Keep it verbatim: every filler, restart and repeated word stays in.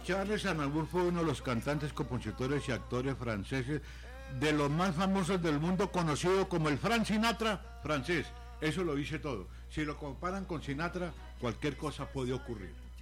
Charles Aznavour fue uno de los cantantes, compositores y actores franceses de los más famosos del mundo, conocido como el Frank Sinatra francés. Eso lo dice todo. Si lo comparan con Sinatra, cualquier cosa puede ocurrir.